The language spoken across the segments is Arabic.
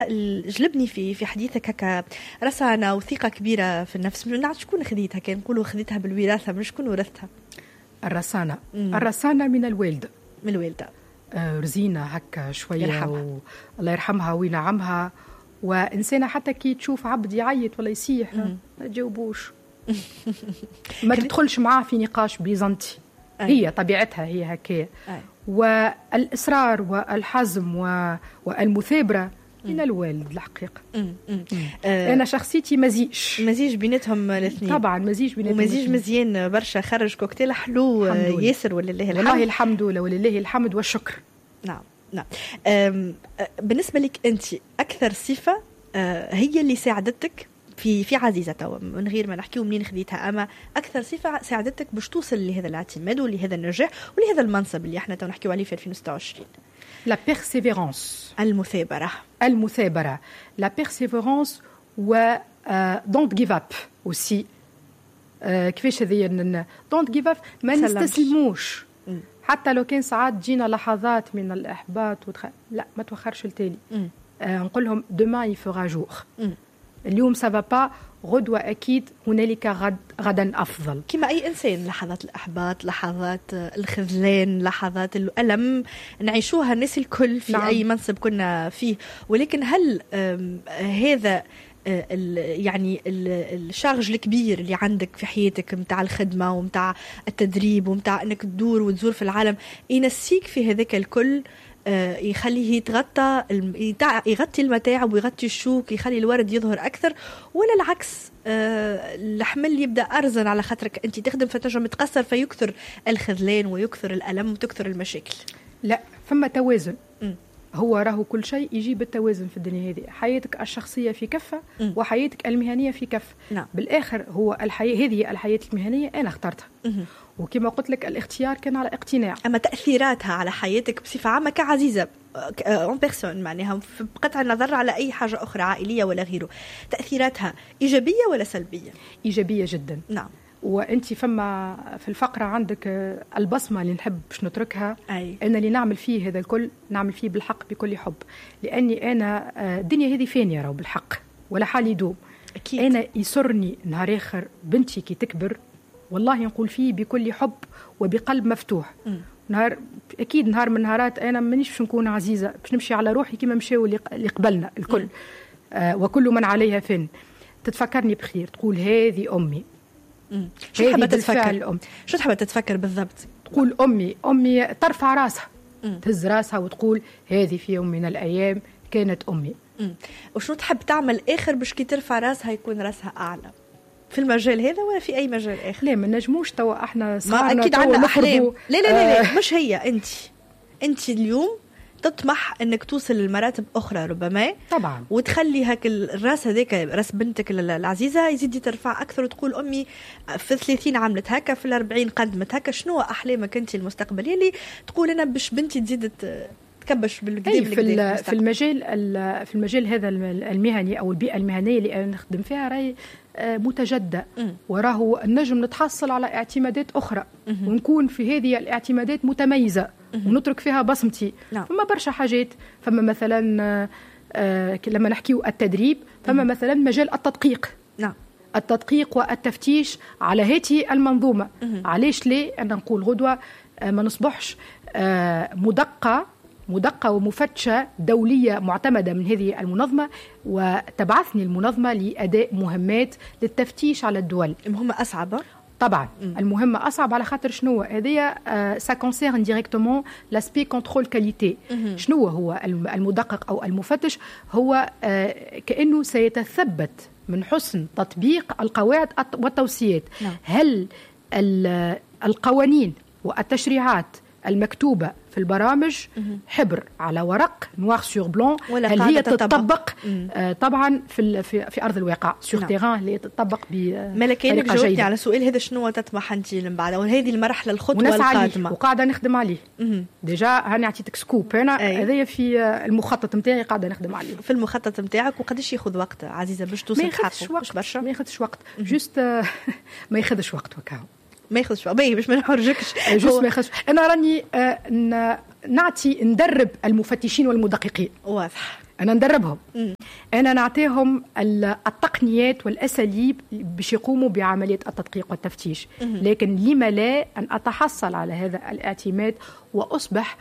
جلبني في حديثك هكا رسانة وثقة كبيرة في النفس. من شكون خذيتها؟ كان نقولوا خذيتها بالوراثة، من شكون ورثتها؟ الرسانة من الوالدة. من الوالدة. رزينة هكا شوية يرحمها. الله يرحمها وينعمها. وإنسانة حتى كي تشوف عبد يعيط ولا يصيح ما تجاوبوش ما تدخلش معاه في نقاش بيزنطي. هي طبيعتها هي هكا. والإصرار والحزم والمثابرة من الوالد الحقيقة. أنا شخصيتي مزيج بيناتهم الاثنين. طبعا مزيج بيناتهم، ومزيج مزيان برشا، خرج كوكتيل حلو ياسر ولله الحمد. والله الحمد ولله الحمد والشكر. نعم. بالنسبة لك أنت أكثر صفة هي اللي ساعدتك في عزيزة توا، من غير ما نحكيو منين خذيتها، أما أكثر صفة ساعدتك باش توصل لهذا الاعتماد ولهذا النجاح ولهذا المنصب اللي احنا تو نحكيو عليه في 2026؟ لا بيرسيفيرانس، المثابرة، لا بيرسيفيرانس و دونت جيف اب اوسي. كيفاش هذيا دونت جيف اب، ما نستسلموش حتى لو كان ساعات تجينا لحظات من الإحباط لا ما توخرش التالي. نقول لهم demain il fera jour. اليوم سافا با، غدوة أكيد هنالك غدا أفضل. كما أي إنسان لحظات الإحباط، لحظات الخذلان، لحظات الألم نعيشوها الناس الكل في أي منصب كنا فيه. ولكن هل هذا يعني الشارج الكبير اللي عندك في حياتك متاع الخدمة ومتاع التدريب ومتاع أنك تدور وتزور في العالم ينسيك في هذاك الكل، يخليه يغطي المتاعب ويغطي الشوك، يخلي الورد يظهر أكثر، ولا العكس الحمل يبدأ أرزن على خاطرك أنت تخدم فتنجم تقصر فيكثر الخذلان ويكثر الألم وتكثر المشاكل؟ لا، فما توازن. هو راهو كل شيء يجي بالتوازن في الدنيا هذه. حياتك الشخصية في كفة وحياتك المهنية في كفة. بالآخر هو الحياة الحياة المهنية أنا اخترتها، وكما قلت لك الاختيار كان على اقتناع. أما تأثيراتها على حياتك بصفة عامة كعزيزة اون بيرسون، معناها بقطع النظر على أي حاجة أخرى عائلية ولا غيره، تأثيراتها إيجابية ولا سلبية؟ إيجابية جدا. نعم. وأنت فما في الفقرة عندك البصمة اللي نحب باش نتركها. أنا اللي نعمل فيه هذا الكل نعمل فيه بالحق بكل حب، لأني أنا الدنيا هذه فانية راهو بالحق ولا حال يدوم. أكيد. أنا يسرني نهار آخر بنتي كي تكبر والله نقول فيه بكل حب وبقلب مفتوح. أكيد نهار من نهارات أنا مانيش باش نكون عزيزة، باش نمشي على روحي كما مشاو اللي قبلنا الكل. وكل من عليها فن. تتفكرني بخير، تقول هذه أمي. شو تحب تتفكر؟ شو تحب تتفكر بالضبط؟ تقول أمي ترفع راسها، تهز راسها وتقول هذه في يوم من الأيام كانت أمي. وشو تحب تعمل آخر باش كي ترفع راسها يكون راسها أعلى في المجال هذا ولا في أي مجال آخر؟ لا، ما نجموش توا احنا صغارنا أكيد عندنا أحلام. لا مش هي. أنت اليوم تطمح أنك توصل للمراتب أخرى ربما طبعا، وتخلي هاك الراس هذاك راس بنتك العزيزة يزيد ترفع أكثر، وتقول أمي في 30 عملت هكا، في 40 قدمت هكا. شنو أحلامك أنت المستقبلية اللي تقول أنا باش بنتي تزيد تكبش بالقدام في المجال هذا المهني أو البيئة المهنية اللي أنا نخدم فيها راهي متجدة، وراه نجم نتحصل على اعتمادات أخرى ونكون في هذه الاعتمادات متميزة ونترك فيها بصمتي. فما برشا حاجات، فما مثلا لما نحكيو التدريب، فما مثلا مجال التدقيق. التدقيق والتفتيش على هذه المنظومة. علاش ليه أنا نقول غدوة ما نصبحش مدقة ومفتشة دولية معتمدة من هذه المنظمة، وتبعثني المنظمة لأداء مهمات للتفتيش على الدول. المهمة أصعب طبعا. المهمة أصعب على خاطر شنو هذه سا كونسيرن ديريكتومون لاسبي كنترول كاليتي. شنو هو المدقق أو المفتش؟ هو كأنه سيتثبت من حسن تطبيق القواعد والتوصيات. هل القوانين والتشريعات المكتوبة في البرامج حبر على ورق نوار سور بلون، هل هي تطبق طبعا في أرض الواقع سور تيران اللي تطبق ملكين؟ جاوبتني على سؤال هذا، شنو تطمح أنت من بعد وهذه المرحلة الخطوة القادمة؟ وقاعدة نخدم عليه ديجا. هاني عطيتك سكوب أنا هذايا في المخطط متاعي قاعدة نخدم عليه. في المخطط متاعك وقداش ياخذ وقت عزيزة باش توصل حقه؟ ما ياخذش وقت جوست ما ياخذش وقت وكاو ما ياخذش باش ما نحرجكش. جوست ما ياخذش. انا راني نعطي ندرب المفتشين والمدققين. واضح. أنا ندربهم، أنا نعطيهم التقنيات والأساليب باش يقوموا بعملية التدقيق والتفتيش. لكن لما لا أن أتحصل على هذا الاعتماد وأصبح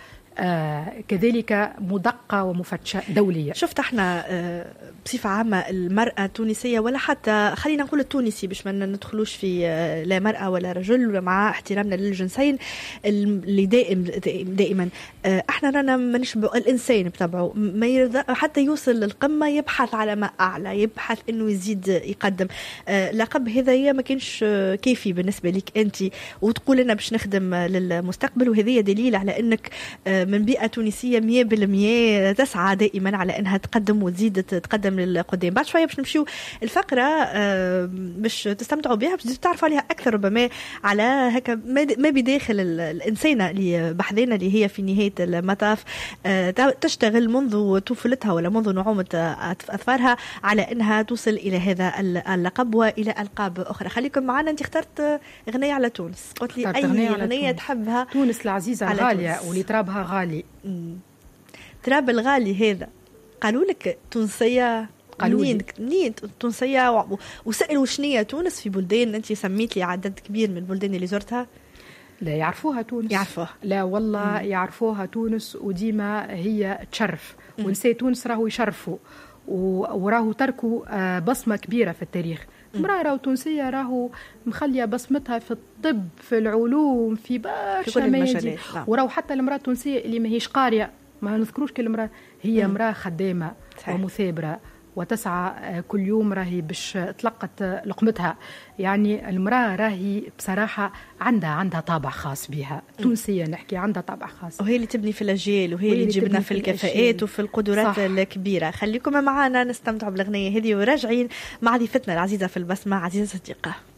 كذلك مدقة ومفتشة دولية. شفت احنا بصفة عامة المرأة التونسية ولا حتى خلينا نقول التونسي باش ما ندخلوش في لا مرأة ولا رجل مع احترامنا للجنسين اللي دائما احنا رانا ما نشبه الانسان بطبعه ما يرضى حتى يوصل للقمة يبحث على ما اعلى، يبحث انه يزيد يقدم. لقب هذا ما كانش كافي بالنسبة لك انت وتقول انا باش نخدم للمستقبل، وهذه دليل على انك من بيئة تونسية 100% تسعى دائما على أنها تقدم وتزيد تقدم للقدام. بعد شوية باش نمشيو الفقرة باش تستمتعوا بها، باش تعرفوا عليها أكثر ربما على هكا ما بداخل الإنسانة اللي بحذنا اللي هي في نهاية المطاف تشتغل منذ طفولتها ولا منذ نعومة أظفارها على أنها توصل إلى هذا اللقب وإلى ألقاب أخرى. خليكم معنا. أنت اخترت غنية على تونس، قلت لي أي غنية تحبها؟ تونس العزيزة الغالية واللي ترابها غالي. تراب الغالي هذا قالوا لك تونسية؟ قالوا منين تونسية؟ وسألوا شنية تونس في بلدان أنت سميت لي عدد كبير من البلدان اللي زرتها. لا يعرفوها تونس، يعرفوها. لا والله يعرفوها تونس، وديما هي تشرف ونساء تونس راهو يشرفوا وراهو تركوا بصمة كبيرة في التاريخ. امرأة راهو تونسية راهو مخلية بصمتها في الطب في العلوم في برشا مجالات، وراهو حتى المرأة التونسية اللي ما هيش قارية ما نذكروش كالمرأة، هي امرأة خدامة ومثابرة وتسعى كل يوم راهي باش تلقت لقمتها. يعني المرأة راهي بصراحة عندها طابع خاص بها، تونسية نحكي عندها طابع خاص، وهي اللي تبني في الأجيال وهي اللي تجيبنا في الكفاءات وفي القدرات الكبيرة. خليكم معنا نستمتع بالأغنية هذه وراجعين مع ضيفتنا العزيزة في البسمة عزيزة صديقة.